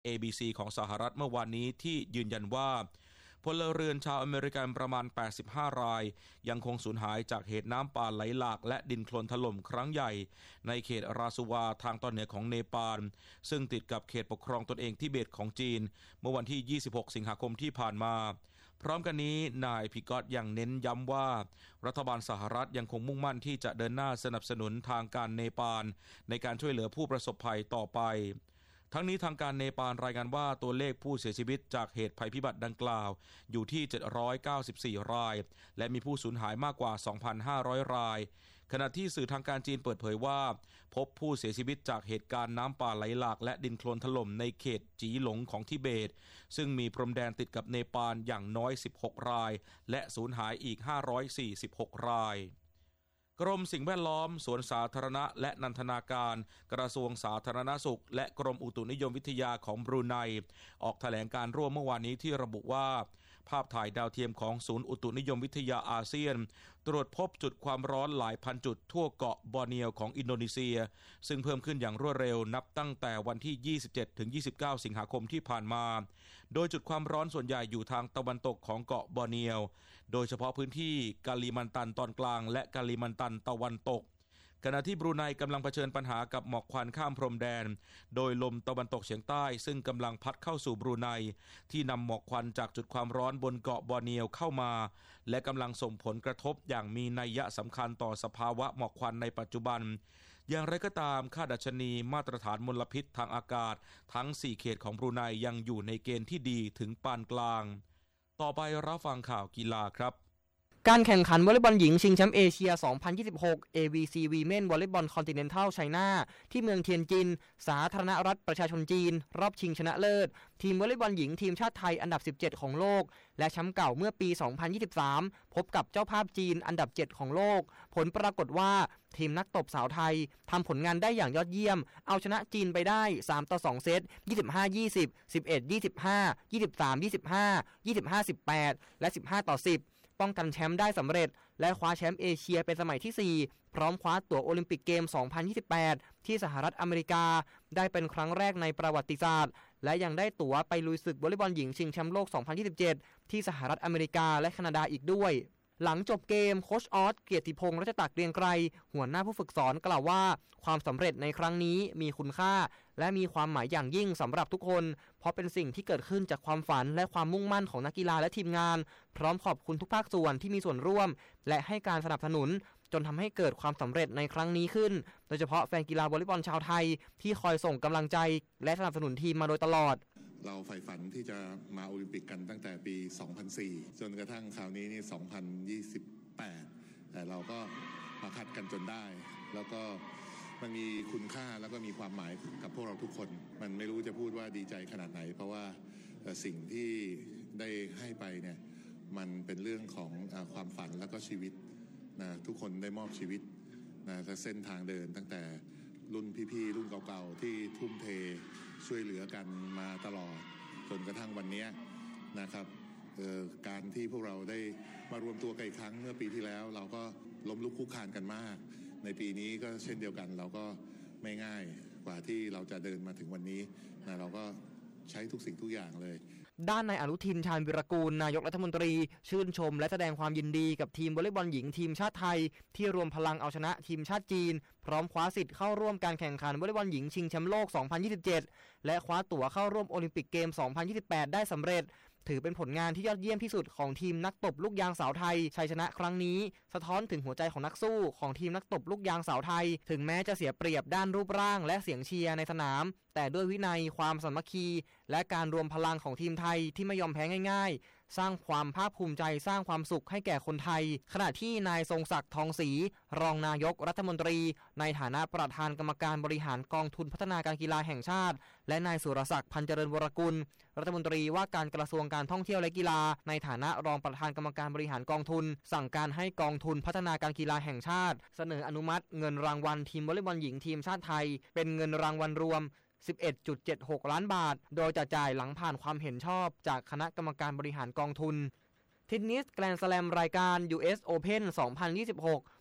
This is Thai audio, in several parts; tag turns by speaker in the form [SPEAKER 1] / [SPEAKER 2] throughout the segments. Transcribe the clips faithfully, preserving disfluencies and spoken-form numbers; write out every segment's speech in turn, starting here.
[SPEAKER 1] เอ บี ซี ของสหรัฐเมื่อวานนี้ที่ยืนยันว่าพลเรือนชาวอเมริกันประมาณแปดสิบห้ารายยังคงสูญหายจากเหตุน้ำป่าไหลหลากและดินโคลนถล่มครั้งใหญ่ในเขตราซูวาทางตอนเหนือของเนปาลซึ่งติดกับเขตปกครองตนเองทิเบตของจีนเมื่อวันที่ยี่สิบหกสิงหาคมที่ผ่านมาพร้อมกันนี้นายพิกอตยังเน้นย้ำว่ารัฐบาลสหรัฐยังคงมุ่งมั่นที่จะเดินหน้าสนับสนุนทางการเนปาลในการช่วยเหลือผู้ประสบภัยต่อไปทั้งนี้ทางการเนปาลรายงานว่าตัวเลขผู้เสียชีวิตจากเหตุภัยพิบัติดังกล่าวอยู่ที่เจ็ดร้อยเก้าสิบสี่รายและมีผู้สูญหายมากกว่า สองพันห้าร้อย รายขณะที่สื่อทางการจีนเปิดเผยว่าพบผู้เสียชีวิตจากเหตุการณ์น้ำป่าไหลหลากและดินโคลนถล่มในเขตจีหลงของทิเบตซึ่งมีพรมแดนติดกับเนปาลอย่างน้อยสิบหกรายและสูญหายอีกห้าร้อยสี่สิบหกรายกรมสิ่งแวดล้อมสวนสาธารณะและนันทนาการกระทรวงสาธารณสุขและกรมอุตุนิยมวิทยาของบรูไนออกแถลงการร่วมเมื่อวานนี้ที่ระบุว่าภาพถ่ายดาวเทียมของศูนย์อุตุนิยมวิทยาอาเซียนตรวจพบจุดความร้อนหลายพันจุดทั่วเกาะบอร์เนียวของอินโดนีเซียซึ่งเพิ่มขึ้นอย่างรวดเร็วนับตั้งแต่วันที่ ยี่สิบเจ็ดถึงยี่สิบเก้า สิงหาคมที่ผ่านมาโดยจุดความร้อนส่วนใหญ่อยู่ทางตะวันตกของเกาะบอร์เนียวโดยเฉพาะพื้นที่กาลิมันตันตอนกลางและกาลิมันตันตะวันตกขณะที่บรูไนกำลังเผชิญปัญหากับหมอกควันข้ามพรมแดนโดยลมตะวันตกเฉียงใต้ซึ่งกำลังพัดเข้าสู่บรูไนที่นำหมอกควันจากจุดความร้อนบนเกาะบอร์เนียวเข้ามาและกำลังส่งผลกระทบอย่างมีนัยสำคัญต่อสภาวะหมอกควันในปัจจุบันอย่างไรก็ตามค่าดัชนีมาตรฐานมลพิษทางอากาศทั้งสี่เขตของบรูไนยังอยู่ในเกณฑ์ที่ดีถึงปานกลางต่อไปรับฟังข่าวกีฬาครับ
[SPEAKER 2] การแข่งขันวอลเลย์บอลหญิงชิงแชมป์เอเชีย สองพันยี่สิบหก เอ บี ซี Women Volleyball Continental China ที่เมืองเทียนจินสาธารณรัฐประชาชนจีนรอบชิงชนะเลิศทีมวอลเลย์บอลหญิงทีมชาติไทยอันดับสิบเจ็ดของโลกและแชมป์เก่าเมื่อปี สองพันยี่สิบสาม พบกับเจ้าภาพจีนอันดับเจ็ดของโลกผลปรากฏว่าทีมนักตบสาวไทยทำผลงานได้อย่างยอดเยี่ยมเอาชนะจีนไปได้สามต่อสองเซต ยี่สิบห้า ยี่สิบ สิบเอ็ด ยี่สิบห้า ยี่สิบสาม ยี่สิบห้า ยี่สิบห้า สิบแปด และสิบห้าต่อสิบป้องกันแชมป์ได้สำเร็จและคว้าแชมป์เอเชียเป็นสมัยที่สี่พร้อมคว้าตั๋วโอลิมปิกเกม สองพันยี่สิบแปด ที่สหรัฐอเมริกาได้เป็นครั้งแรกในประวัติศาสตร์และยังได้ตั๋วไปลุยศึกวอลเลย์บอลหญิงชิงแชมป์โลก สองพันยี่สิบเจ็ด ที่สหรัฐอเมริกาและแคนาดาอีกด้วยหลังจบเกมโค้ชออสเกียรติพงษ์รัชตะเกรียงไกรหัวหน้าผู้ฝึกสอนกล่าวว่าความสำเร็จในครั้งนี้มีคุณค่าและมีความหมายอย่างยิ่งสำหรับทุกคนเพราะเป็นสิ่งที่เกิดขึ้นจากความฝันและความมุ่งมั่นของนักกีฬาและทีมงานพร้อมขอบคุณทุกภาคส่วนที่มีส่วนร่วมและให้การสนับสนุนจนทำให้เกิดความสำเร็จในครั้งนี้ขึ้นโดยเฉพาะแฟนกีฬาวอลเลย์บอลชาวไทยที่คอยส่งกำลังใจและสนับสนุนทีมมาโดยตลอด
[SPEAKER 3] เราใฝ่ฝันที่จะมาโอลิมปิกกันตั้งแต่ปี สองพันสี่ จนกระทั่งคราวนี้นี่ สองพันยี่สิบแปด แต่เราก็มาคัดกันจนได้แล้วก็มันมีคุณค่าแล้วก็มีความหมายกับพวกเราทุกคนมันไม่รู้จะพูดว่าดีใจขนาดไหนเพราะว่าสิ่งที่ได้ให้ไปเนี่ยมันเป็นเรื่องของความฝันแล้วก็ชีวิตนะทุกคนได้มอบชีวิตนะเส้นทางเดินตั้งแต่รุ่นพี่ๆรุ่นเก่าๆที่ทุ่มเทช่วยเหลือกันมาตลอดจนกระทั่งวันนี้นะครับการที่พวกเราได้มารวมตัวกันอีกครั้งเมื่อปีที่แล้วเราก็ล้มลุกคลุกคลานกันมากในปีนี้ก็เช่นเดียวกันเราก็ไม่ง่ายกว่าที่เราจะเดินมาถึงวันนี้นะเราก็ใช้ทุกสิ่งทุกอย่างเลย
[SPEAKER 2] ด้านนายอนุทินชาญวิรากูลนายกรัฐมนตรีชื่นชมและแสดงความยินดีกับทีมวอลเลย์บอลหญิงทีมชาติไทยที่รวมพลังเอาชนะทีมชาติจีนพร้อมคว้าสิทธิ์เข้าร่วมการแข่งขันวอลเลย์บอลหญิงชิงแชมป์โลก สองพันยี่สิบเจ็ด และคว้าตั๋วเข้าร่วมโอลิมปิกเกม สองพันยี่สิบแปด ได้สำเร็จถือเป็นผลงานที่ยอดเยี่ยมที่สุดของทีมนักตบลูกยางสาวไทยชัยชนะครั้งนี้สะท้อนถึงหัวใจของนักสู้ของทีมนักตบลูกยางสาวไทยถึงแม้จะเสียเปรียบด้านรูปร่างและเสียงเชียร์ในสนามแต่ด้วยวินัยความสามัคคีและการรวมพลังของทีมไทยที่ไม่ยอมแพ้ง่ายๆสร้างความภาคภูมิใจสร้างความสุขให้แก่คนไทยขณะที่นายทรงศักดิ์ทองศรีรองนายกรัฐมนตรีในฐานะประธานกรรมการบริหารกองทุนพัฒนาการกีฬาแห่งชาติและนายสุรศักดิ์พันเจริญวรกุลรัฐมนตรีว่าการกระทรวงการท่องเที่ยวและกีฬาในฐานะรองประธานกรรมการบริหารกองทุนสั่งการให้กองทุนพัฒนาการกีฬาแห่งชาติเสนออนุมัติเงินรางวัลทีมวอลเลย์บอลหญิงทีมชาติไทยเป็นเงินรางวัลรวมสิบเอ็ดจุดเจ็ดหก ล้านบาทโดยจะจ่ายหลังผ่านความเห็นชอบจากคณะกรรมการบริหารกองทุนเทนนิสแกรนด์สแลมรายการ ยู เอส Open สองพันยี่สิบหก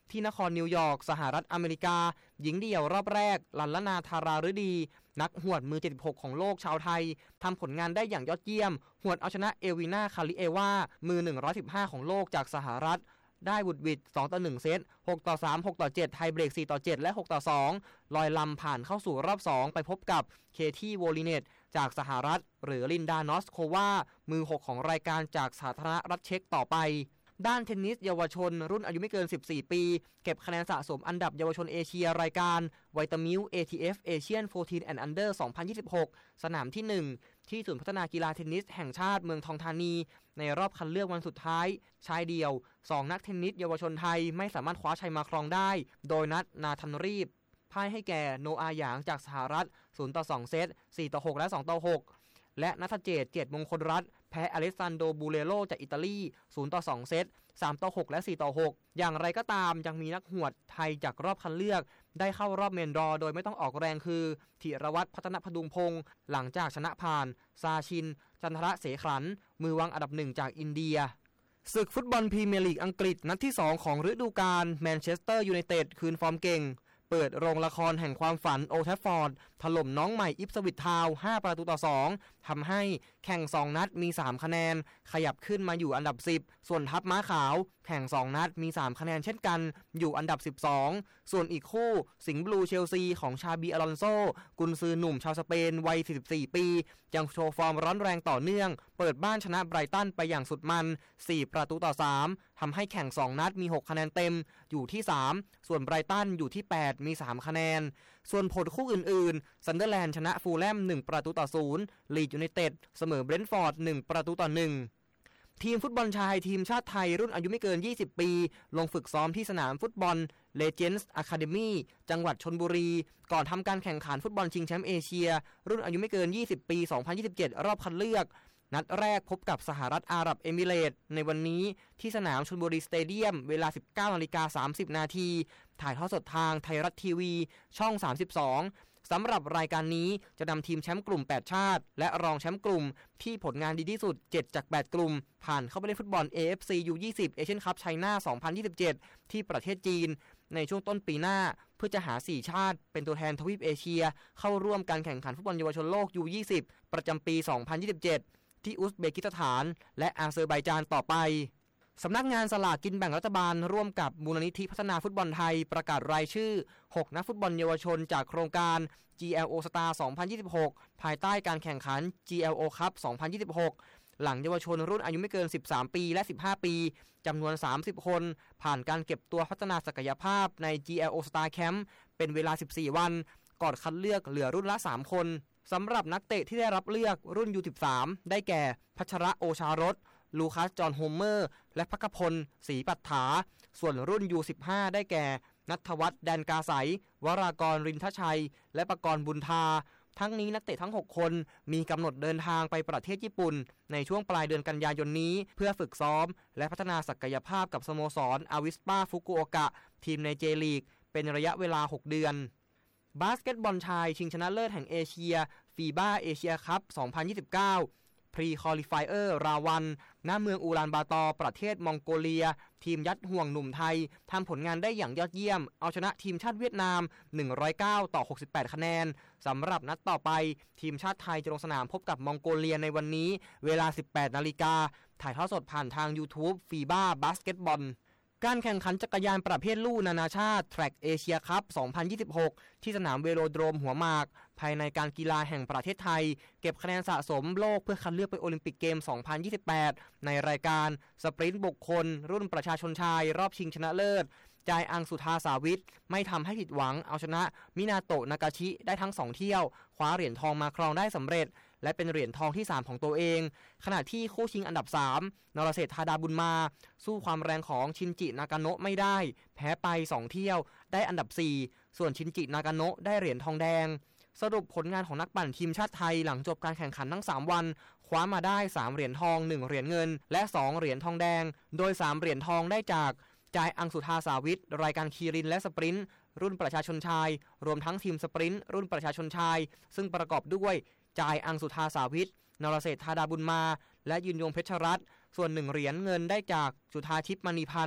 [SPEAKER 2] ที่นครนิวยอร์กสหรัฐอเมริกาหญิงเดี่ยวรอบแรกลัลลนาธาราฤดีนักหวดมือเจ็ดสิบหกของโลกชาวไทยทำผลงานได้อย่างยอดเยี่ยมหวดเอาชนะเอวินาคาลิเอวามือหนึ่งร้อยสิบห้าของโลกจากสหรัฐได้บุดหวิดสองต่อหนึ่งเซตหกต่อสาม หกต่อเจ็ดไทยเบรกสี่ต่อเจ็ดและหกต่อสองลอยลำผ่านเข้าสู่รอบสองไปพบกับเคที่โวลิเนตจากสหรัฐหรือลินดานอสโความือหกของรายการจากสาธารณรัฐเช็กต่อไปด้านเทนนิสเยาวชนรุ่นอายุไม่เกินสิบสี่ปีเก็บคะแนนสะสมอันดับเยาวชนเอเชียรายการไวตามิล เอ ที เอฟ Asian สิบสี่ and Under สองพันยี่สิบหกสนามที่หนึ่งที่ศูนย์พัฒนากีฬาเทนนิสแห่งชาติเมืองทองธานีในรอบคัดเลือกวันสุดท้ายชายเดี่ยวสองนักเทนนิสเยาวชนไทยไม่สามารถคว้าชัยมาครองได้โดยนัทนาธันรีบพ่ายให้แก่โนอาหยางจากสหรัฐศูนย์ต่อสองเซตสี่ต่อหกและสองต่อหกและณัฐเจตเกียรติมงคลรัตน์แพ้อเล็กซานโดบูเลโรจากอิตาลีศูนย์ต่อสองเซตสามต่อหกและสี่ต่อหกอย่างไรก็ตามยังมีนักหวดไทยจากรอบคัดเลือกได้เข้ารอบเมนดรอโดยไม่ต้องออกแรงคือธีรวัฒน์พัฒนพดุงพงศ์หลังจากชนะผ่านซาชินจันทระเสขลันมือวางอันดับหนึ่งจากอินเดียศึกฟุตบอลพรีเมียร์ลีกอังกฤษนัดที่สองของฤดูกาลแมนเชสเตอร์ยูไนเต็ดคืนฟอร์มเก่งเปิดโรงละครแห่งความฝันโอลด์แทรฟฟอร์ดถล่มน้องใหม่อิปสวิชทาวน์ห้าประตูต่อสองทำให้แข่งสองนัดมีสามคะแนนขยับขึ้นมาอยู่อันดับสิบส่วนทัพม้าขาวแข่งสองนัดมีสามคะแนนเช่นกันอยู่อันดับสิบสองส่วนอีกคู่สิงห์บลูเชลซีของชาบีอลอนโซกุนซือหนุ่มชาวสเปนวัยสี่สิบสี่ปียังโชว์ฟอร์มร้อนแรงต่อเนื่องเปิดบ้านชนะไบรตันไปอย่างสุดมันสี่ประตูต่อสามทำให้แข่งสองนัดมีหกคะแนนเต็มอยู่ที่สามส่วนไบรตันอยู่ที่แปดมีสามคะแนนส่วนผลคู่อื่นๆซันเดอร์แลนด์ชนะฟูลแลมหนึ่งประตูต่อศูนย์ลีดยูไนเต็ดเสมอเบรนท์ฟอร์ดหนึ่งประตูต่อหนึ่งทีมฟุตบอลชายทีมชาติไทยรุ่นอายุไม่เกินยี่สิบปีลงฝึกซ้อมที่สนามฟุตบอล Legends Academy จังหวัดชลบุรีก่อนทำการแข่งขันฟุตบอลชิงแชมป์เอเชียรุ่นอายุไม่เกินยี่สิบปีสองพันยี่สิบเจ็ดรอบคัดเลือกนัดแรกพบกับสหรัฐอาหรับเอมิเรตส์ในวันนี้ที่สนามชลบุรีสเตเดียมเวลา สิบเก้านาฬิกาสามสิบนาทีถ่ายทอดสดทางไทยรัฐทีวีช่องสามสิบสองสำหรับรายการนี้จะนำทีมแชมป์กลุ่มแปดชาติและรองแชมป์กลุ่มที่ผลงานดีที่สุดเจ็ดจากแปดกลุ่มผ่านเข้าไปเล่นฟุตบอล เอ เอฟ ซี ยู ยี่สิบ Asian Cup China สองพันยี่สิบเจ็ดที่ประเทศจีนในช่วงต้นปีหน้าเพื่อจะหาสี่ชาติเป็นตัวแทนทวีปเอเชียเข้าร่วมการแข่งขันฟุตบอลเยาวชนโลก ยู ยี่สิบ ประจำปีสองพันยี่สิบเจ็ดที่อุซเบกิสถานและอาเซอร์ไบจานต่อไปสำนักงานสลากกินแบ่งรัฐบาลร่วมกับมูลนิธิพัฒนาฟุตบอลไทยประกาศรายชื่อหกนักฟุตบอลเยาวชนจากโครงการ จี แอล โอ Star สองพันยี่สิบหกภายใต้การแข่งขัน จี แอล โอ Cup สองพันยี่สิบหกหลังเยาวชนรุ่นอายุไม่เกินสิบสามปีและสิบห้าปีจำนวนสามสิบคนผ่านการเก็บตัวพัฒนาศักยภาพใน จี แอล โอ Star Camp เป็นเวลาสิบสี่วันก่อนคัดเลือกเหลือรุ่นละสามคนสำหรับนักเตะที่ได้รับเลือกรุ่น ยู สิบสาม ได้แก่พัชระโอชารสลูคัสจอห์นโฮมเมอร์และภักพลศรีปัฏฐาส่วนรุ่น ยู สิบห้า ได้แก่ณัฐวัฒน์แดนกาไสวรากรรินทชัยและประกรณ์บุญทาทั้งนี้นักเตะทั้งหกคนมีกำหนดเดินทางไปประเทศญี่ปุ่นในช่วงปลายเดือนกันยายนนี้เพื่อฝึกซ้อมและพัฒนาศักยภาพกับสโมสรอาวิสปาฟุกุโอกะทีมในเจลีกเป็นระยะเวลาหกเดือนบาสเกตบอลชายชิงชนะเลิศแห่งเอเชียฟีบ้าเอเชียคัพสองพันยี่สิบเก้าพรีคอลิไฟเออร์ราวันณเมืองอูลานบาตอร์ประเทศมองโกเลียทีมยัดห่วงหนุ่มไทยทำผลงานได้อย่างยอดเยี่ยมเอาชนะทีมชาติเวียดนามหนึ่งร้อยเก้าต่อหกสิบแปดคะแนนสำหรับนัดต่อไปทีมชาติไทยจะลงสนามพบกับมองโกเลียในวันนี้เวลา สิบแปดนาฬิกาถ่ายทอดสดผ่านทาง YouTube ฟีบ้าบาสเกตบอลการแข่งขันจักรยานประเภทลู่นานาชาติ Track Asia Cup สองพันยี่สิบหกที่สนามเวโรโดรมหัวหมากภายในการกีฬาแห่งประเทศไทยเก็บคะแนนสะสมโลกเพื่อคัดเลือกไปโอลิมปิกเกม สองพันยี่สิบแปดในรายการสปรินต์บุคคลรุ่นประชาชนชายรอบชิงชนะเลิศจายอังสุธาสาวิทไม่ทำให้ผิดหวังเอาชนะมินาโตะนากาชิได้ทั้งสองเที่ยวคว้าเหรียญทองมาครองได้สำเร็จและเป็นเหรียญทองที่สามของตัวเองขณะที่คู่ชิงอันดับสามนรเศรษฐาดาบุญมาสู้ความแรงของชินจินากาโนะไม่ได้แพ้ไปสองเที่ยวได้อันดับสี่ส่วนชินจินากาโนะได้เหรียญทองแดงสรุปผลงานของนักปั่นทีมชาติไทยหลังจบการแข่งขันทั้งสามวันคว้ามาได้สามเหรียญทองหนึ่งเหรียญเงินและสองเหรียญทองแดงโดยสามเหรียญทองได้จากจายอังสุธาสาวิทรายการคีรินและสปรินต์รุ่นประชาชนชายรวมทั้งทีมสปรินต์รุ่นประชาชนชายซึ่งประกอบด้วยจายอังสุธาสาวิทนรเศรษฐาดาบุญมาและยืนยงเพชรรัตน์ส่วนหนึ่งเหรียญเงินได้จากจุฑาทิพย์มณีพันธ์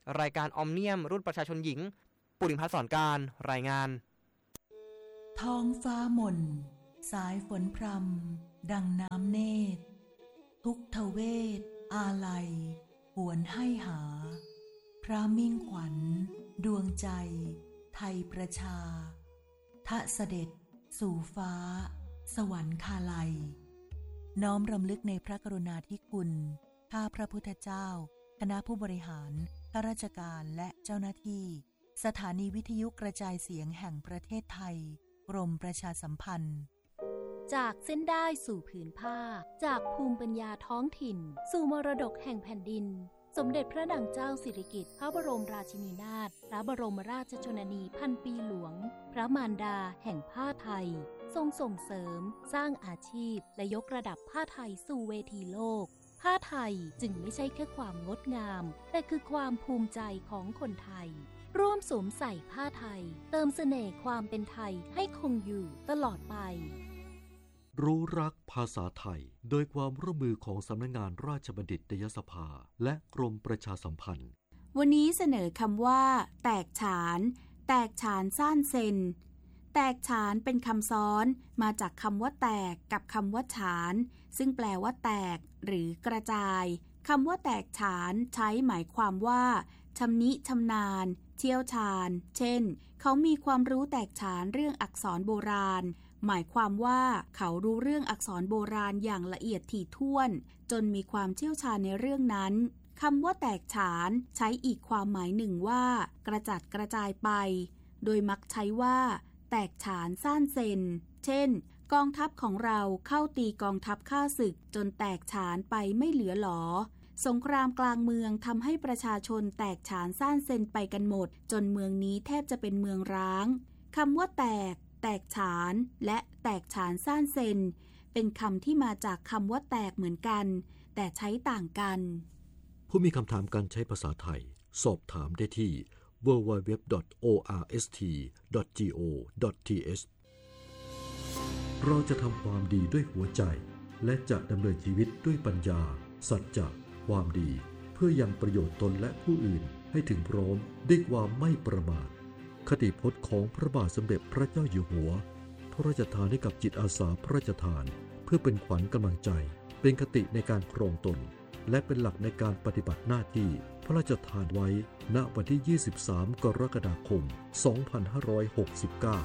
[SPEAKER 2] รายการออมเนียมรุ่นประชาชนหญิงปุริพัฒน์สอนการรายงาน
[SPEAKER 4] ท้องฟ้าหม่นสายฝนพรำดังน้ำเนตรทุกทเวทอาลัยหวนให้หาพระมิ่งขวัญดวงใจไทยประชาทะเสด็จสู่ฟ้าสวรรคาลัยน้อมรำลึกในพระกรุณาธิคุณข้าพระพุทธเจ้าคณะผู้บริหารข้าราชการและเจ้าหน้าที่สถานีวิทยุกระจายเสียงแห่งประเทศไทยกรมประชาสัมพันธ์
[SPEAKER 5] จากเส้นได้สู่ผืนผ้าจากภูมิปัญญาท้องถิ่นสู่มรดกแห่งแผ่นดินสมเด็จพระนางเจ้าสิริกิติ์พระบรมราชินีนาถพระบรมราชชนนีพันปีหลวงพระมารดาแห่งผ้าไทยทรงส่งเสริมสร้างอาชีพและยกระดับผ้าไทยสู่เวทีโลกผ้าไทยจึงไม่ใช่แค่ความงดงามแต่คือความภูมิใจของคนไทยร่วมสวมใส่ผ้าไทยเติมเสน่ห์ความเป็นไทยให้คงอยู่ตลอดไป
[SPEAKER 6] รู้รักภาษาไทยโดยความร่วมมือของสำนักงานราชบัณฑิตยสภาและกรมประชาสัมพันธ์
[SPEAKER 7] วันนี้เสนอคำว่าแตกฉาน แตกฉานซ่านเซนแตกฉานเป็นคำซ้อนมาจากคำว่าแตกกับคำว่าฉานซึ่งแปลว่าแตกหรือกระจายคำว่าแตกฉานใช้หมายความว่าชำนิชำนาญเชี่ยวชาญเช่นเขามีความรู้แตกฉานเรื่องอักษรโบราณหมายความว่าเขารู้เรื่องอักษรโบราณอย่างละเอียดถี่ถ้วนจนมีความเชี่ยวชาญในเรื่องนั้นคำว่าแตกฉานใช้อีกความหมายหนึ่งว่ากระจัดกระจายไปโดยมักใช้ว่าแตกฉานซ่านเซนเช่นกองทัพของเราเข้าตีกองทัพข้าศึกจนแตกฉานไปไม่เหลือหลอสงครามกลางเมืองทำให้ประชาชนแตกฉานซ่านเซนไปกันหมดจนเมืองนี้แทบจะเป็นเมืองร้างคำว่าแตกแตกฉานและแตกฉานซ่านเซนเป็นคำที่มาจากคำว่าแตกเหมือนกันแต่ใช้ต่างกัน
[SPEAKER 6] ผู้มีคำถามการใช้ภาษาไทยสอบถามได้ที่ ดับเบิลยู ดับเบิลยู ดับเบิลยู ดอท โอ อาร์ เอส ที ดอท จี โอ ดอท ที เอช เราจะทำความดีด้วยหัวใจและจะดำเนินชีวิตด้วยปัญญาสัจจะความดีเพื่อยังประโยชน์ตนและผู้อื่นให้ถึงพร้อมด้วยความไม่ประมาทคติพจน์ของพระบาทสมเด็จพระเจ้าอยู่หัวพระราชทานให้กับจิตอาสาพระราชทานเพื่อเป็นขวัญกำลังใจเป็นคติในการครองตนและเป็นหลักในการปฏิบัติหน้าที่พระราชทานไว้ณวันที่ยี่สิบสามกรกฎาคมสองพันห้าร้อยหกสิบเก้า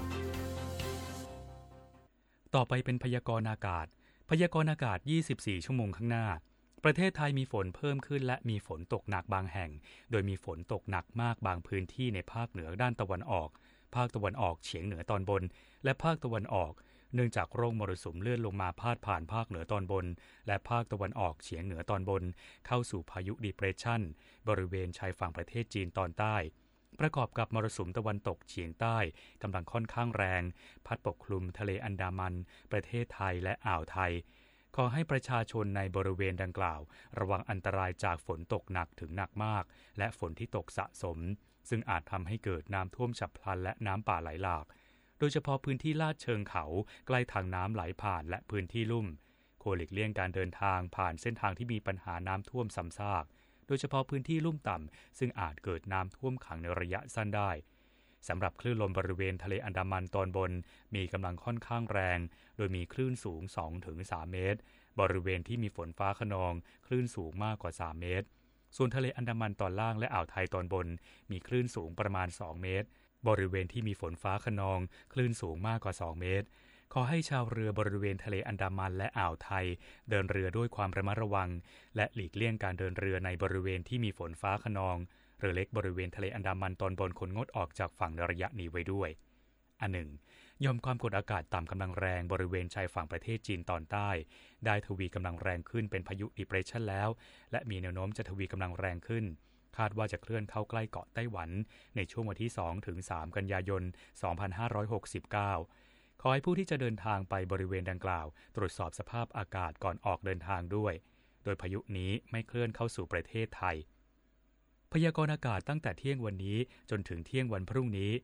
[SPEAKER 8] ต่อไปเป็นพยากรณ์อากาศพยากรณ์อากาศยี่สิบสี่ชั่วโมงข้างหน้าประเทศไทยมีฝนเพิ่มขึ้นและมีฝนตกหนักบางแห่งโดยมีฝนตกหนักมากบางพื้นที่ในภาคเหนือด้านตะวันออกภาคตะวันออกเฉียงเหนือตอนบนและภาคตะวันออกเนื่องจากร่องมรสุมเลื่อนลงมาพาดผ่านภาคเหนือตอนบนและภาคตะวันออกเฉียงเหนือตอนบนเข้าสู่พายุดีเพรสชันบริเวณชายฝั่งประเทศจีนตอนใต้ประกอบกับมรสุมตะวันตกเฉียงใต้กำลังค่อนข้างแรงพัดปกคลุมทะเลอันดามันประเทศไทยและอ่าวไทยขอให้ประชาชนในบริเวณดังกล่าวระวังอันตรายจากฝนตกหนักถึงหนักมากและฝนที่ตกสะสมซึ่งอาจทำให้เกิดน้ำท่วมฉับพลันและน้ำป่าไหลหลากโดยเฉพาะพื้นที่ลาดเชิงเขาใกล้ทางน้ำไหลผ่านและพื้นที่ลุ่มควรหลีกเลี่ยงการเดินทางผ่านเส้นทางที่มีปัญหาน้ำท่วมซ้ำซากโดยเฉพาะพื้นที่ลุ่มต่ำซึ่งอาจเกิดน้ำท่วมขังในระยะสั้นได้สำหรับคลื่นลมบริเวณทะเลอันดามันตอนบนมีกำลังค่อนข้างแรงโดยมีคลื่นสูง สองถึงสาม เมตรบริเวณที่มีฝนฟ้าคะนองคลื่นสูงมากกว่าสามเมตรส่วนทะเลอันดามันตอนล่างและอ่าวไทยตอนบนมีคลื่นสูงประมาณสองเมตรบริเวณที่มีฝนฟ้าคะนองคลื่นสูงมากกว่าสองเมตรขอให้ชาวเรือบริเวณทะเลอันดามันและอ่าวไทยเดินเรือด้วยความระมัดระวังและหลีกเลี่ยงการเดินเรือในบริเวณที่มีฝนฟ้าคะนองเรือเล็กบริเวณทะเลอันดามันตอนบนควรงดออกจากฝั่งในระยะนี้ไว้ด้วยอันหนึ่งยอมความกดอากาศต่ำกำลังแรงบริเวณชายฝั่งประเทศจีนตอนใต้ได้ทวีกำลังแรงขึ้นเป็นพายุดีเพรสชันแล้วและมีแนวโน้มจะทวีกำลังแรงขึ้นคาดว่าจะเคลื่อนเข้าใกล้เกาะไต้หวันในช่วงวันที่สองถึงสามกันยายนสองพันห้าร้อยหกสิบเก้าขอให้ผู้ที่จะเดินทางไปบริเวณดังกล่าวตรวจสอบสภาพอากาศก่อนออกเดินทางด้วยโดยพายุนี้ไม่เคลื่อนเข้าสู่ประเทศไทยพยากรณ์อากาศตั้งแต่เที่ยงวันนี้จนถึงเที่ยงวันพรุ่งนี้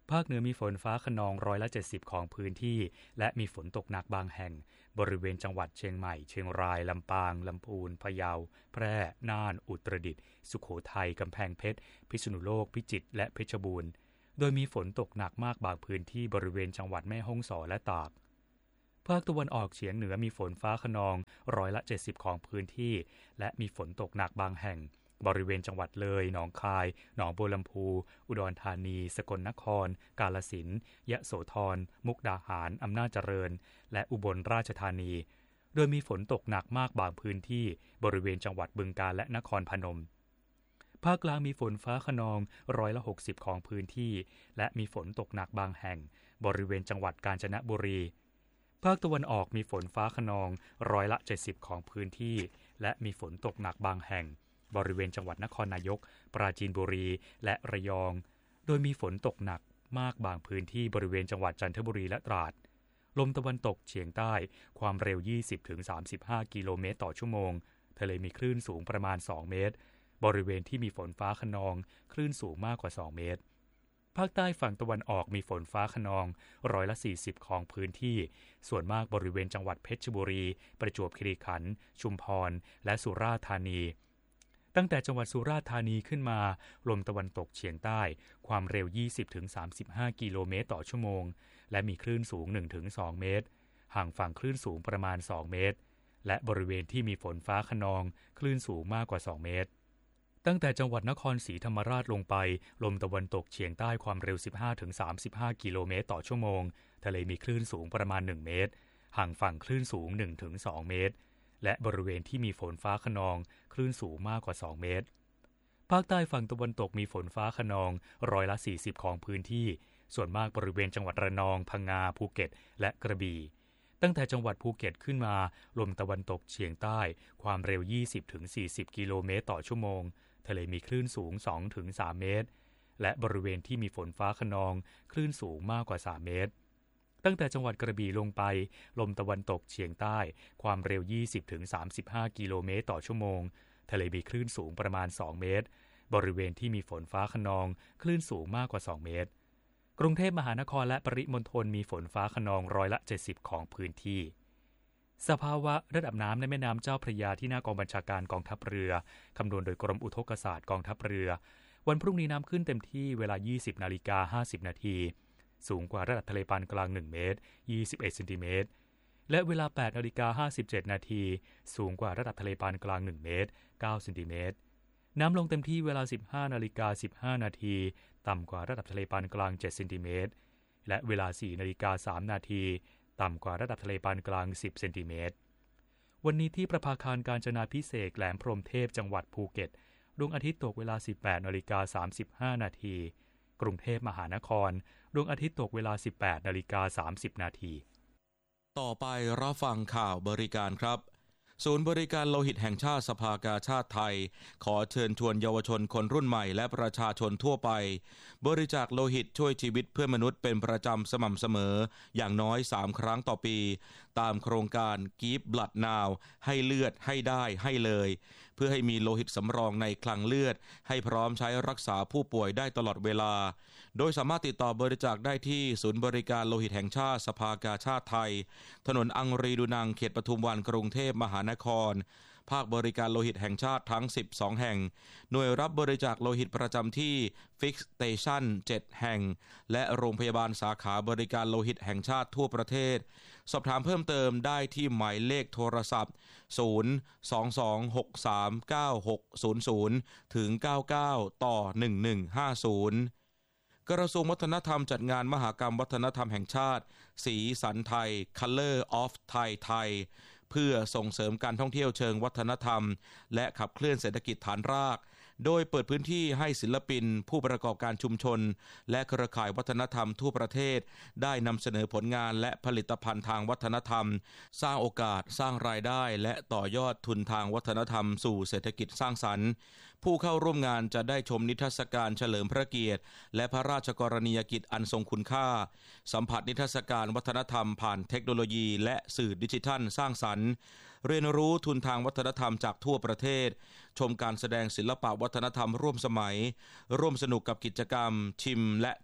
[SPEAKER 8] ภาคเหนือมีฝนฟ้าคะนองร้อยละเจ็ดสิบของพื้นที่และมีฝนตกหนักบางแห่งบริเวณจังหวัดเชียงใหม่เชียงรายลำปางลำพูนพะเยาแพร่น่านอุตรดิตถ์สุโขทัยกำแพงเพชรพิษณุโลกพิจิตรและเพชรบูรณ์โดยมีฝนตกหนักมากบางพื้นที่บริเวณจังหวัดแม่ฮ่องสอนและตากภาคตะวันออกเฉียงเหนือมีฝนฟ้าคะนองร้อยละเจ็ดสิบของพื้นที่และมีฝนตกหนักบางแห่งบริเวณจังหวัดเลยหนองคายหนองบัวลำพูอุดรธานีสกลนครกาฬสินธุ์ยโสธรมุกดาหารอำนาจเจริญและอุบลราชธานีโดยมีฝนตกหนักมากบางพื้นที่บริเวณจังหวัดบึงกาฬและนครพนมภาคกลางมีฝนฟ้าคะนองร้อยละหกสิบของพื้นที่และมีฝนตกหนักบางแห่งบริเวณจังหวัดกาญจนบุรีภาคตะวันออกมีฝนฟ้าคะนองร้อยละเจ็ดสิบของพื้นที่และมีฝนตกหนักบางแห่งบริเวณจังหวัดนครนายกปราจีนบุรีและระยองโดยมีฝนตกหนักมากบางพื้นที่บริเวณจังหวัดจันทบุรีและตราดลมตะวันตกเฉียงใต้ความเร็ว ยี่สิบถึงสามสิบห้า กิโลเมตรต่อชั่วโมงทะเลมีคลื่นสูงประมาณสองเมตรบริเวณที่มีฝนฟ้าคะนองคลื่นสูงมากกว่าสองเมตรภาคใต้ฝั่งตะวันออกมีฝนฟ้าคะนองร้อยละสี่สิบของพื้นที่ส่วนมากบริเวณจังหวัดเพชรบุรีประจวบคีรีขันธ์ชุมพรและสุราษฎร์ธานีตั้งแต่จังหวัดสุราษฎร์ธานีขึ้นมาลมตะวันตกเฉียงใต้ความเร็ว ยี่สิบถึงสามสิบห้า กิโลเมตรต่อชั่วโมงและมีคลื่นสูง หนึ่งถึงสอง เมตรห่างฝั่งคลื่นสูงประมาณสองเมตรและบริเวณที่มีฝนฟ้าคะนองคลื่นสูงมากกว่าสองเมตรตั้งแต่จังหวัดนครศรีธรรมราชลงไปลมตะวันตกเฉียงใต้ความเร็ว สิบห้าถึงสามสิบห้า กิโลเมตรต่อชั่วโมงทะเลมีคลื่นสูงประมาณหนึ่งเมตรห่างฝั่งคลื่นสูง หนึ่งถึงสอง เมตรและบริเวณที่มีฝนฟ้าคะนองคลื่นสูงมากกว่าสองเมตรภาคใต้ฝั่งตะวันตกมีฝนฟ้าคะนองร้อยละสี่สิบของพื้นที่ส่วนมากบริเวณจังหวัดระนองพังงาภูเก็ตและกระบี่ตั้งแต่จังหวัดภูเก็ตขึ้นมาลมตะวันตกเฉียงใต้ความเร็ว ยี่สิบถึงสี่สิบ กิโลเมตรต่อชั่วโมงทะเลมีคลื่นสูง สองถึงสาม เมตรและบริเวณที่มีฝนฟ้าคะนองคลื่นสูงมากกว่าสามเมตรตั้งแต่จังหวัดกระบี่ลงไปลมตะวันตกเฉียงใต้ความเร็ว ยี่สิบถึงสามสิบห้า กิโลเมตรต่อชั่วโมงทะเลมีคลื่นสูงประมาณสองเมตรบริเวณที่มีฝนฟ้าคะนองคลื่นสูงมากกว่าสองเมตรกรุงเทพมหานครและปริมณฑลมีฝนฟ้าคะนองร้อยละเจ็ดสิบของพื้นที่สภาวะระดับน้ำในแม่น้ำเจ้าพระยาที่หน้ากองบัญชาการกองทัพเรือคำนวณโดยกรมอุทกศาสตร์กองทัพเรือวันพรุ่งนี้น้ำขึ้นเต็มที่เวลา ยี่สิบนาฬิกาห้าสิบนาทีสูงกว่าระดับทะเลปานกลางหนึ่งเมตรยี่สิบเอ็ดเซนติเมตรและเวลา แปดนาฬิกาห้าสิบเจ็ดนาทีสูงกว่าระดับทะเลปานกลางหนึ่งเมตรเก้าเซนติเมตรน้ำลงเต็มที่เวลา สิบห้านาฬิกาสิบห้านาทีต่ำกว่าระดับทะเลปานกลางเจ็ดเซนติเมตรและเวลา สี่นาฬิกาสามนาทีต่ำกว่าระดับทะเลปานกลางสิบเซนติเมตรวันนี้ที่ประภาคารกาญจนาภิเษกแหลมพรหมเทพจังหวัดภูเก็ตดวงอาทิตย์ตกเวลา สิบแปดนาฬิกาสามสิบห้านาทีกรุงเทพมหานครดวงอาทิตย์ตกเวลา สิบแปดนาฬิกาสามสิบนาที
[SPEAKER 1] ต่อไปรับฟังข่าวบริการครับศูนย์บริการโลหิตแห่งชาติสภากาชาดไทยขอเชิญชวนเยาวชนคนรุ่นใหม่และประชาชนทั่วไปบริจาคโลหิตช่วยชีวิตเพื่อนมนุษย์เป็นประจำสม่ำเสมออย่างน้อยสามครั้งต่อปีตามโครงการ Give Blood Now ให้เลือดให้ได้ให้เลยเพื่อให้มีโลหิตสำรองในคลังเลือดให้พร้อมใช้รักษาผู้ป่วยได้ตลอดเวลาโดยสามารถติดต่อบริจาคได้ที่ศูนย์บริการโลหิตแห่งชาติสภากาชาดไทยถนนอังรีดูนังเขตปทุมวันกรุงเทพมหานครภาคบริการโลหิตแห่งชาติทั้งสิบสองแห่งหน่วยรับบริจาคโลหิตประจำที่ Fix Station เจ็ดแห่งและโรงพยาบาลสาขาบริการโลหิตแห่งชาติทั่วประเทศสอบถามเพิ่มเติมได้ที่หมายเลขโทรศัพท์ศูนย์ สอง สอง หก สาม เก้า หก ศูนย์ ศูนย์ถึงเก้าเก้าต่อหนึ่งหนึ่งห้าศูนย์กระทรวงวัฒนธรรมจัดงานมหกรรมวัฒนธรรมแห่งชาติสีสันไทย Color of Thai ไทยเพื่อส่งเสริมการท่องเที่ยวเชิงวัฒนธรรมและขับเคลื่อนเศรษฐกิจฐานรากโดยเปิดพื้นที่ให้ศิลปินผู้ประกอบการชุมชนและเครือข่ายวัฒนธรรมทั่วประเทศได้นำเสนอผลงานและผลิตภัณฑ์ทางวัฒนธรรมสร้างโอกาสสร้างรายได้และต่อยอดทุนทางวัฒนธรรมสู่เศรษฐกิจสร้างสรรค์ผู้เข้าร่วมงานจะได้ชมนิทรรศการเฉลิมพระเกียรติและพระราชกรณียกิจอันทรงคุณค่าสัมผัสนิทรรศการวัฒนธรรมผ่านเทคโนโลยีและสื่อดิจิทัลสร้างสรรค์เรียนรู้ทุนทางวัฒนธรรมจากทั่วประเทศชมการแสดงศิลปะวัฒนธรรมร่วมสมัยร่วมสนุกกับกิจกรรมชิมและช็อป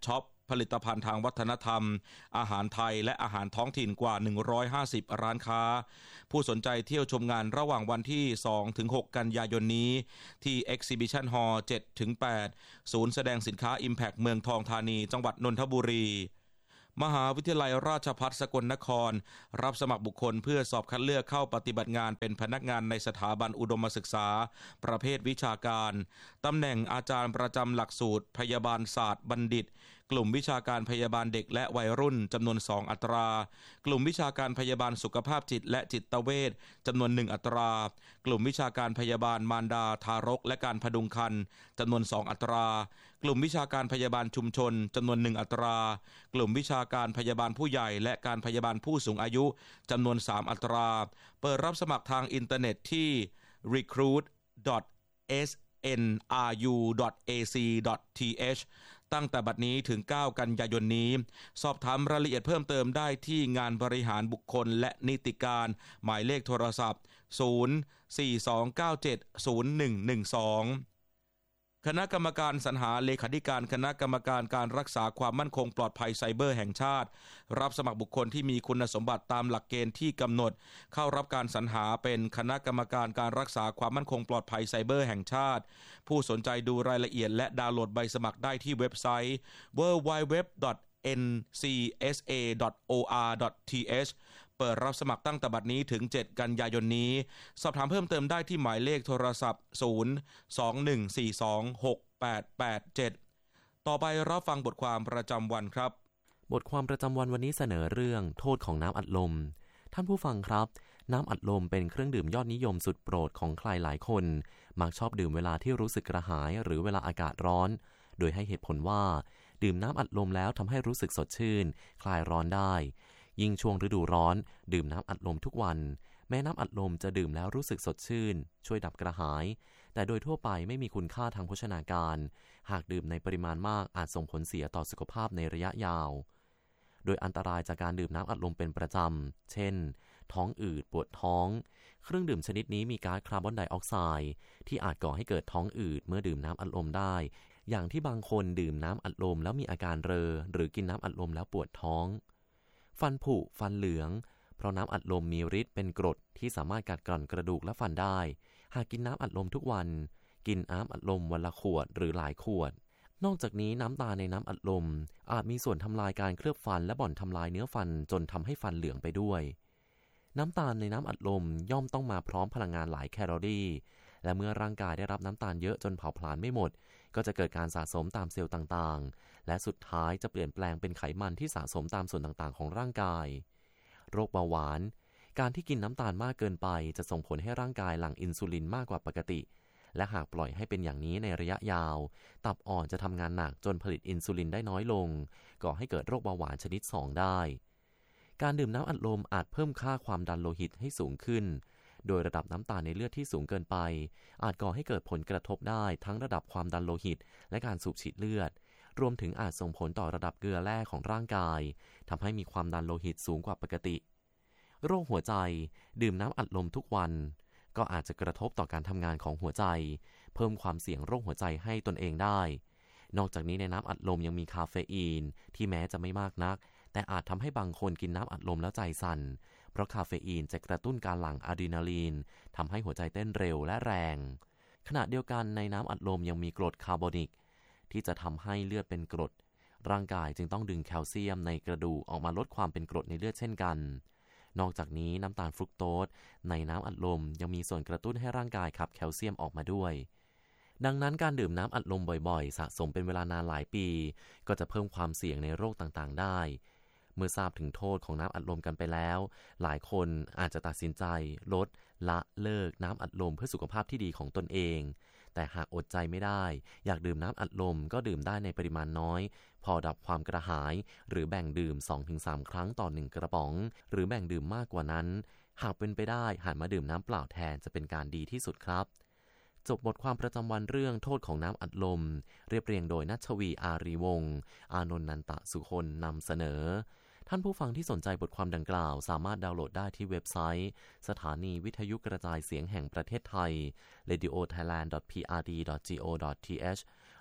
[SPEAKER 1] ผลิตภัณฑ์ทางวัฒนธรรมอาหารไทยและอาหารท้องถิ่นกว่าหนึ่งร้อยห้าสิบร้านค้าผู้สนใจเที่ยวชมงานระหว่างวันที่ สองถึงหก กันยายนนี้ที่ Exhibition Hall เจ็ดถึงแปด ศูนย์แสดงสินค้า Impact เมืองทองธานีจังหวัดนนทบุรีมหาวิทยาลัยราชภัฏสกลนครรับสมัครบุคคลเพื่อสอบคัดเลือกเข้าปฏิบัติงานเป็นพนักงานในสถาบันอุดมศึกษาประเภทวิชาการตำแหน่งอาจารย์ประจำหลักสูตรพยาบาลศาสตร์บัณฑิตกลุ่มวิชาการพยาบาลเด็กและวัยรุ่นจำนวนสองอัตรากลุ่มวิชาการพยาบาลสุขภาพจิตและจิตเวชจำนวนหนึ่งอัตรากลุ่มวิชาการพยาบาลมารดาทารกและการพดุงครรภ์จำนวนสองอัตรากลุ่มวิชาการพยาบาลชุมชนจำนวนหนึ่งอัตรากลุ่มวิชาการพยาบาลผู้ใหญ่และการพยาบาลผู้สูงอายุจำนวนสามอัตราเปิดรับสมัครทางอินเทอร์เน็ตที่ รีครูท ดอท เอส เอ็น อาร์ ยู ดอท เอ ซี ดอท ที เอช ตั้งแต่บัดนี้ถึงเก้ากันยายนนี้สอบถามรายละเอียดเพิ่มเติมได้ที่งานบริหารบุคคลและนิติการหมายเลขโทรศัพท์ศูนย์ สี่ สอง เก้า เจ็ด ศูนย์ หนึ่ง หนึ่ง สองคณะกรรมการสรรหาเลขาธิการคณะกรรมการการรักษาความมั่นคงปลอดภัยไซเบอร์แห่งชาติรับสมัครบุคคลที่มีคุณสมบัติตามหลักเกณฑ์ที่กำหนดเข้ารับการสรรหาเป็นคณะกรรมการการรักษาความมั่นคงปลอดภัยไซเบอร์แห่งชาติผู้สนใจดูรายละเอียดและดาวน์โหลดใบสมัครได้ที่เว็บไซต์ ดับเบิลยู ดับเบิลยู ดับเบิลยู ดอท เอ็น ซี เอส เอ ดอท โอ อาร์ ดอท ที เอช เปิดรับสมัครตั้งแต่บัดนี้ถึงเจ็ดกันยายนนี้สอบถามเพิ่มเติมได้ที่หมายเลขโทรศัพท์ศูนย์ สอง หนึ่ง สี่ สอง หก แปด แปด เจ็ดต่อไปรับฟังบทความประจำวันครับ
[SPEAKER 9] บทความประจำวันวันนี้เสนอเรื่องโทษของน้ำอัดลมท่านผู้ฟังครับน้ำอัดลมเป็นเครื่องดื่มยอดนิยมสุดโปรดของใครหลายคนมักชอบดื่มเวลาที่รู้สึกกระหายหรือเวลาอากาศร้อนโดยให้เหตุผลว่าดื่มน้ำอัดลมแล้วทำให้รู้สึกสดชื่นคลายร้อนได้ยิ่งช่วงฤดูร้อนดื่มน้ำอัดลมทุกวันแม้น้ำอัดลมจะดื่มแล้วรู้สึกสดชื่นช่วยดับกระหายแต่โดยทั่วไปไม่มีคุณค่าทางโภชนาการหากดื่มในปริมาณมากอาจส่งผลเสียต่อสุขภาพในระยะยาวโดยอันตรายจากการดื่มน้ำอัดลมเป็นประจำเช่นท้องอืดปวดท้องเครื่องดื่มชนิดนี้มีก๊าซคาร์บอนไดออกไซด์ที่อาจก่อให้เกิดท้องอืดเมื่อดื่มน้ำอัดลมได้อย่างที่บางคนดื่มน้ำอัดลมแล้วมีอาการเรอหรือกินน้ำอัดลมแล้วปวดท้องฟันผุฟันเหลืองเพราะน้ำอัดลมมีฤทธิ์เป็นกรดที่สามารถกัดกร่อนกระดูกและฟันได้หากกินน้ำอัดลมทุกวันกินน้ำอัดลมวันละขวดหรือหลายขวดนอกจากนี้น้ำตาลในน้ำอัดลมอาจมีส่วนทำลายการเคลือบฟันและบ่อนทำลายเนื้อฟันจนทำให้ฟันเหลืองไปด้วยน้ำตาลในน้ำอัดลมย่อมต้องมาพร้อมพลังงานหลายแคลอรี่และเมื่อร่างกายได้รับน้ำตาลเยอะจนเผาผลาญไม่หมดก็จะเกิดการสะสมตามเซลล์ต่างๆและสุดท้ายจะเปลี่ยนแปลงเป็นไขมันที่สะสมตามส่วนต่างๆของร่างกายโรคเบาหวานการที่กินน้ำตาลมากเกินไปจะส่งผลให้ร่างกายหลั่งอินซูลินมากกว่าปกติและหากปล่อยให้เป็นอย่างนี้ในระยะยาวตับอ่อนจะทำงานหนักจนผลิตอินซูลินได้น้อยลงก่อให้เกิดโรคเบาหวานชนิดสองได้การดื่มน้ำอัดลมอาจเพิ่มค่าความดันโลหิตให้สูงขึ้นโดยระดับน้ำตาลในเลือดที่สูงเกินไปอาจก่อให้เกิดผลกระทบได้ทั้งระดับความดันโลหิตและการสูบฉีดเลือดรวมถึงอาจส่งผลต่อระดับเกลือแร่ของร่างกายทำให้มีความดันโลหิตสูงกว่าปกติโรคหัวใจดื่มน้ำอัดลมทุกวันก็อาจจะกระทบต่อการทำงานของหัวใจเพิ่มความเสี่ยงโรคหัวใจให้ตนเองได้นอกจากนี้ในน้ำอัดลมยังมีคาเฟอีนที่แม้จะไม่มากนักแต่อาจทำให้บางคนกินน้ำอัดลมแล้วใจสั่นเพราะคาเฟอีนจะกระตุ้นการหลั่งอะดรีนาลีนทำให้หัวใจเต้นเร็วและแรงขณะเดียวกันในน้ำอัดลมยังมีกรดคาร์บอนิกที่จะทำให้เลือดเป็นกรดร่างกายจึงต้องดึงแคลเซียมในกระดูกออกมาลดความเป็นกรดในเลือดเช่นกันนอกจากนี้น้ำตาลฟรุกโตสในน้ำอัดลมยังมีส่วนกระตุ้นให้ร่างกายขับแคลเซียมออกมาด้วยดังนั้นการดื่มน้ำอัดลมบ่อยๆสะสมเป็นเวลานานหลายปีก็จะเพิ่มความเสี่ยงในโรคต่างๆได้เมื่อทราบถึงโทษของน้ำอัดลมกันไปแล้วหลายคนอาจจะตัดสินใจลดละเลิกน้ำอัดลมเพื่อสุขภาพที่ดีของตนเองแต่หากอดใจไม่ได้อยากดื่มน้ำอัดลมก็ดื่มได้ในปริมาณน้อยพอดับความกระหายหรือแบ่งดื่ม สองถึงสาม ครั้งต่อหนึ่งกระป๋องหรือแบ่งดื่มมากกว่านั้นหากเป็นไปได้หันมาดื่มน้ำเปล่าแทนจะเป็นการดีที่สุดครับจบบทความประจำวันเรื่องโทษของน้ำอัดลมเรียบเรียงโดยณัชวีอารีวงศ์อานนท์นันตะสุคนนำเสนอท่านผู้ฟังที่สนใจบทความดังกล่าวสามารถดาวน์โหลดได้ที่เว็บไซต์สถานีวิทยุกระจายเสียงแห่งประเทศไทย เรดิโอไทยแลนด์ ดอท พี อาร์ ดี ดอท จี โอ ดอท ที เอช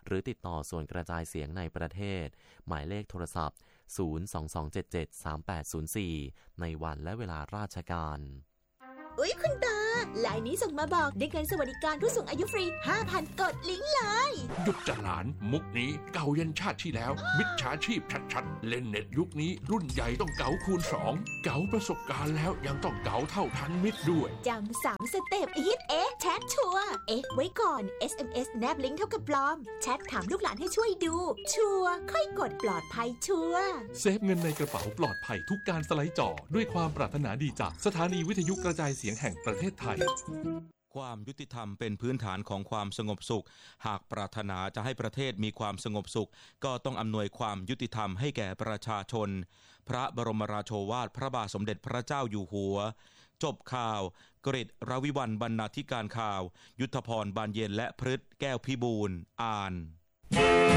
[SPEAKER 9] หรือติดต่อส่วนกระจายเสียงในประเทศหมายเลขโทรศัพท์ศูนย์ สอง สอง เจ็ด เจ็ด สาม แปด ศูนย์ สี่ในวันและเวลาราชการ
[SPEAKER 10] อุ๊ยคุณตาไลน์นี้ส่งมาบอกได้เงินสวัสดิการผู้สูงอายุฟรี ห้าพัน กดลิงก์เลย
[SPEAKER 11] หยุดจัดหลานมุกนี้เก่ายันชาติที่แล้วมิจฉาชีพชัดๆเล่นเน็ตยุคนี้รุ่นใหญ่ต้องเก๋าคูณสองเก๋าประสบการณ์แล้วยังต้องเก๋าเท่าทันมิตรด้วย
[SPEAKER 10] จำสามสเต็ปฮิตเอ๊ะแชทชัวร์เอ๊ะไว้ก่อน เอส เอ็ม เอส แนบลิงก์เท่ากับปลอมแชทถามลูกหลานให้ช่วยดูชัวร์ค่อยกดปลอดภัยชัวร์
[SPEAKER 12] เซฟเงินในกระเป๋าปลอดภัยทุกการสไลด์จอด้วยความปรารถนาดีจากสถานีวิทยุกระจายเสียงแห่งประเทศไทย
[SPEAKER 1] ความยุติธรรมเป็นพื้นฐานของความสงบสุขหากปรารถนาจะให้ประเทศมีความสงบสุขก็ต้องอำนวยความยุติธรรมให้แก่ประชาชนพระบรมราโชวาทพระบาทสมเด็จพระเจ้าอยู่หัวจบข่าวกฤษรวิวัลย์บรรณาธิการข่าวยุทธพรบานเย็นและพฤทธิ์แก้วพิบูลย์อ่าน